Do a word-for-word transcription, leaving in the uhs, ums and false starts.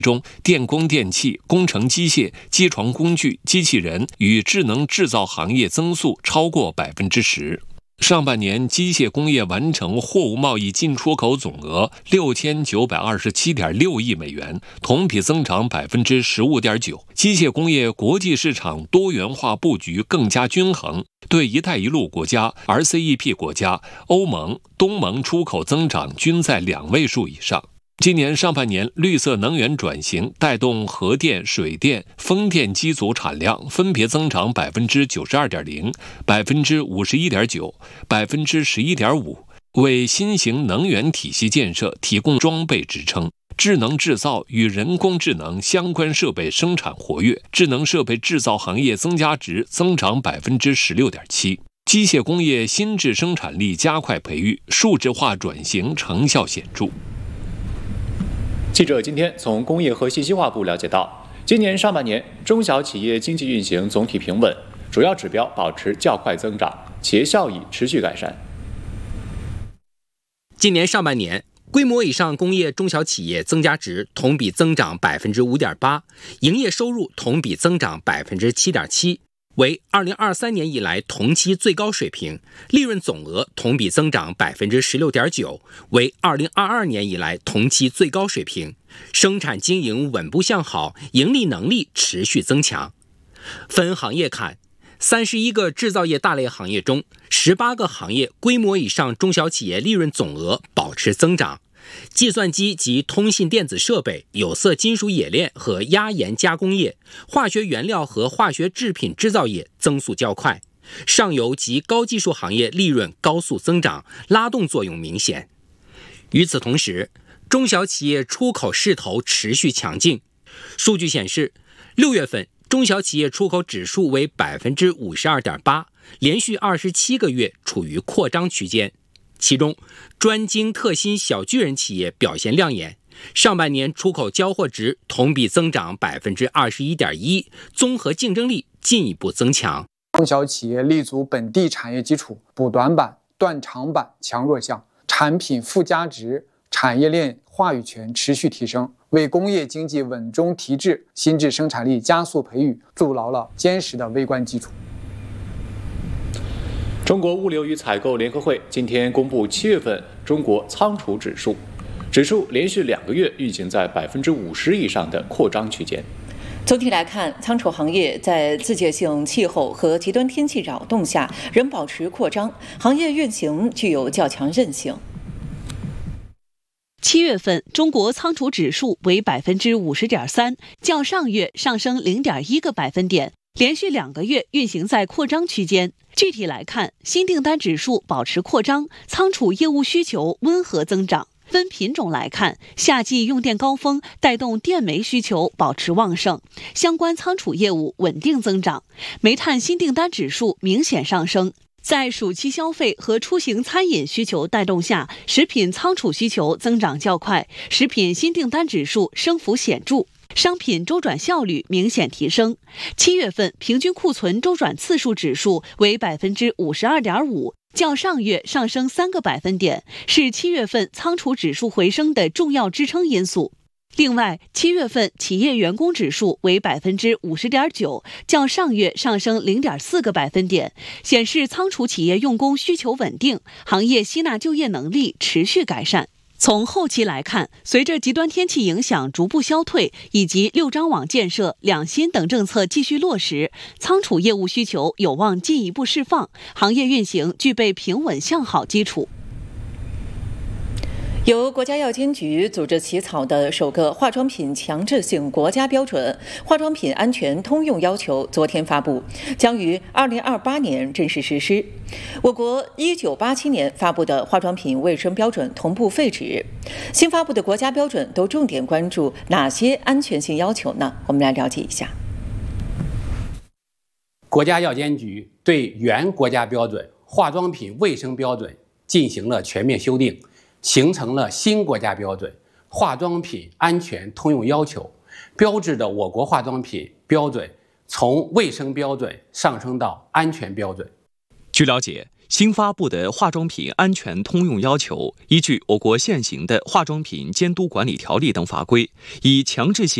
中，电工电气、工程机械、机床工具、机器人与智能制造行业增速超过百分之十。上半年，机械工业完成货物贸易进出口总额六千九百二十七点六亿美元，同比增长百分之十五点九。机械工业国际市场多元化布局更加均衡，对“一带一路”国家、R C E P 国家、欧盟、东盟出口增长均在两位数以上。今年上半年，绿色能源转型带动核电、水电、风电机组产量分别增长百分之九十二点零、百分之五十一点九、百分之十一点五，为新型能源体系建设提供装备支撑。智能制造与人工智能相关设备生产活跃，智能设备制造行业增加值增长百分之十六点七。机械工业新质生产力加快培育，数字化转型成效显著。 记者今天从工业和信息化部了解到，今年上半年中小企业经济运行总体平稳，主要指标保持较快增长，企业效益持续改善。 今年上半年，规模以上工业中小企业增加值同比增长百分之五点八，营业收入同比增长百分之七点七。为二零二三年以来同期最高水平，利润总额同比增长百分之十六点九，为二零二二年以来同期最高水平。生产经营稳步向好，盈利能力持续增强。分行业看，三十一个制造业大类行业中，十八个行业规模以上中小企业利润总额保持增长。计算机及通信电子设备、有色金属冶炼和压延加工业、化学原料和化学制品制造业增速较快，上游及高技术行业利润高速增长，拉动作用明显。与此同时，中小企业出口势头持续强劲。数据显示，六月份中小企业出口指数为百分之五十二点八，连续二十七个月处于扩张区间。其中，专精特新小巨人企业表现亮眼，上半年出口交货值同比增长百分之二十一点一，综合竞争力进一步增强。 中小企业立足本地产业基础，补短板、断长板、强弱项，产品附加值、产业链话语权持续提升，为工业经济稳中提质、新质生产力加速培育筑牢了坚实的微观基础。 中国物流与采购联合会今天公布七月份中国仓储指数，指数连续两个月运行在百分之五十以上的扩张区间。 总体来看，仓储行业在自界性气候和极端天气扰动下仍保持扩张，行业运行具有较强韧性。 七月份，中国仓储指数为百分之五十点三，较上月上升零点一个百分点，连续两个月运行在扩张区间。具体来看，新订单指数保持扩张，仓储业务需求温和增长。分品种来看，夏季用电高峰带动电煤需求保持旺盛，相关仓储业务稳定增长。煤炭新订单指数明显上升。在暑期消费和出行餐饮需求带动下，食品仓储需求增长较快，食品新订单指数升幅显著。商品周转效率明显提升，七月份平均库存周转次数指数为百分之五十二点五，较上月上升三个百分点，是七月份仓储指数回升的重要支撑因素。另外，七月份企业员工指数为百分之五十点九，较上月上升零点四个百分点，显示仓储企业用工需求稳定，行业吸纳就业能力持续改善。从后期来看，随着极端天气影响逐步消退，以及六张网建设、两新等政策继续落实，仓储业务需求有望进一步释放，行业运行具备平稳向好基础。 由国家药监局组织起草的首个化妆品强制性国家标准《化妆品安全通用要求》昨天发布，将于二零二八年正式实施。我国一九八七年发布的化妆品卫生标准同步废止，新发布的国家标准都重点关注哪些安全性要求呢？我们来了解一下。 国家药监局对原国家标准化妆品卫生标准进行了全面修订，形成了新国家标准《化妆品安全通用要求》，标志着我国化妆品标准从卫生标准上升到安全标准。 据了解， 新发布的化妆品安全通用要求，依据我国现行的化妆品监督管理条例等法规，以强制性